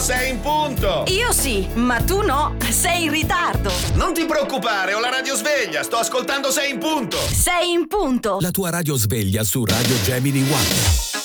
sei in punto! Io sì, ma tu no. Sei in ritardo. Non ti preoccupare, ho la radio sveglia. Sto ascoltando Sei in punto. Sei in punto. La tua radio sveglia su Radio Gemini One.